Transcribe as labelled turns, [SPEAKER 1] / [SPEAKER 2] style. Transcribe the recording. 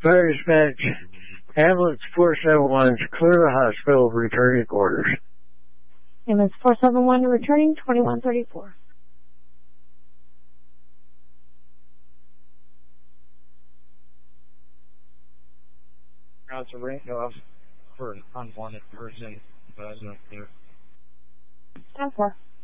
[SPEAKER 1] Fire dispatch. Ambulance 471, clear the hospital, returning orders.
[SPEAKER 2] Ambulance 471 returning 2134.
[SPEAKER 3] That's a range off for an unwanted person, but I don't care.
[SPEAKER 2] 10-4.